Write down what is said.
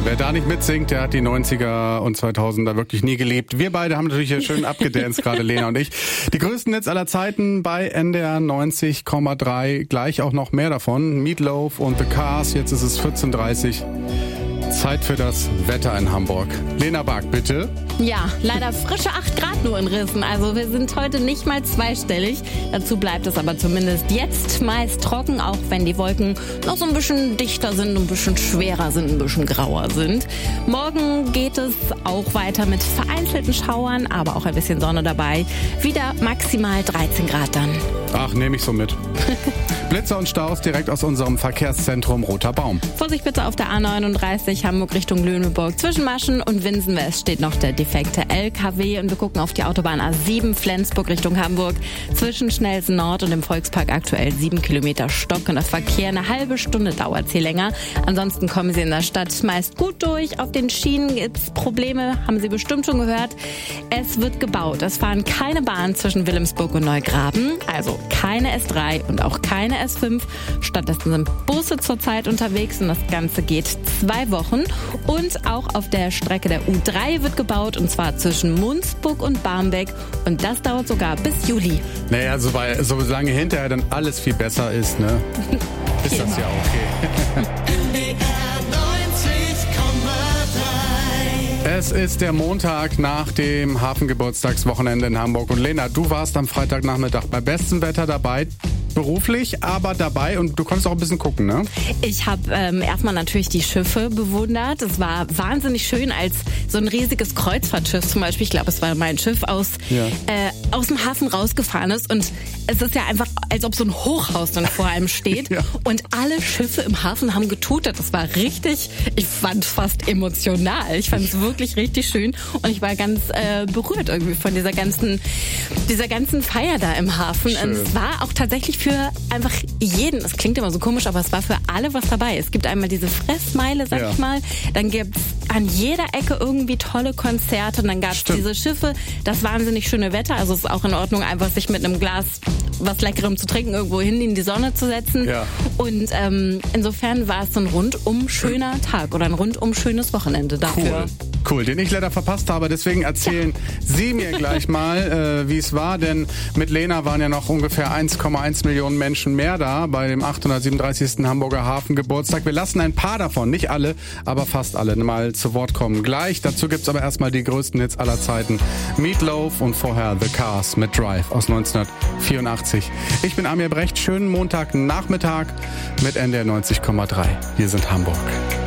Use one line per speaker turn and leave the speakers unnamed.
Wer da nicht mitsingt, der hat die 90er und 2000er wirklich nie gelebt. Wir beide haben natürlich hier schön abgedanced, gerade Lena und ich. Die größten Hits aller Zeiten bei NDR 90,3. Gleich auch noch mehr davon. Meatloaf und The Cars. Jetzt ist es 14:30 Uhr. Zeit für das Wetter in Hamburg. Lena Bark, bitte.
Ja, leider frische 8 Grad nur in Rissen. Also wir sind heute nicht mal zweistellig. Dazu bleibt es aber zumindest jetzt meist trocken, auch wenn die Wolken noch so ein bisschen dichter sind, ein bisschen schwerer sind, ein bisschen grauer sind. Morgen geht es auch weiter mit vereinzelten Schauern, aber auch ein bisschen Sonne dabei. Wieder maximal 13 Grad dann.
Ach, nehme ich so mit. Blitzer und Staus direkt aus unserem Verkehrszentrum Roter Baum.
Vorsicht bitte auf der A39 Hamburg Richtung Lüneburg. Zwischen Maschen und Winsen-West steht noch der defekte LKW und wir gucken auf die Autobahn A7 Flensburg Richtung Hamburg. Zwischen Schnellsen Nord und dem Volkspark aktuell 7 Kilometer Stock und das Verkehr eine halbe Stunde dauert hier länger. Ansonsten kommen Sie in der Stadt meist gut durch. Auf den Schienen gibt's Probleme, haben Sie bestimmt schon gehört. Es wird gebaut. Es fahren keine Bahnen zwischen Wilhelmsburg und Neugraben, also keine S3 und auch keine S5. Stattdessen sind Busse zurzeit unterwegs und das Ganze geht 2 Wochen. Und auch auf der Strecke der U3 wird gebaut und zwar zwischen Munzburg und Barmbek und das dauert sogar bis Juli.
Naja, solange hinterher dann alles viel besser ist, ne? Ist das ja okay. Es ist der Montag nach dem Hafengeburtstagswochenende in Hamburg. Und Lena, du warst am Freitagnachmittag bei bestem Wetter dabei. Beruflich, aber dabei und du konntest auch ein bisschen gucken, ne?
Ich habe erstmal natürlich die Schiffe bewundert. Es war wahnsinnig schön, als so ein riesiges Kreuzfahrtschiff zum Beispiel, ich glaube, es war mein Schiff, aus dem Hafen rausgefahren ist. Und es ist ja einfach, als ob so ein Hochhaus dann vor einem steht. Ja. Und alle Schiffe im Hafen haben getutet. Das war richtig, ich fand fast emotional. Ich fand es wirklich richtig schön. Und ich war ganz berührt irgendwie von dieser ganzen Feier da im Hafen. Schön. Und es war auch tatsächlich für einfach jeden, es klingt immer so komisch, aber es war für alle was dabei. Es gibt einmal diese Fressmeile, sag ich mal, dann gibt's an jeder Ecke irgendwie tolle Konzerte und dann gab's diese Schiffe, das wahnsinnig schöne Wetter, also es ist auch in Ordnung, einfach sich mit einem Glas was Leckerem zu trinken irgendwo hin in die Sonne zu setzen. Ja. Und insofern war es so ein rundum schöner Tag oder ein rundum schönes Wochenende dafür.
Cool, den ich leider verpasst habe, deswegen erzählen Sie mir gleich mal, wie es war, denn mit Lena waren ja noch ungefähr 1,1 Millionen Menschen mehr da bei dem 837. Hamburger Hafengeburtstag. Wir lassen ein paar davon, nicht alle, aber fast alle, mal zu Wort kommen. Gleich, dazu gibt's aber erstmal die größten Hits aller Zeiten. Meatloaf und vorher The Cars mit Drive aus 1984. Ich bin Amir Brecht, schönen Montagnachmittag mit NDR 90,3. Wir sind Hamburg.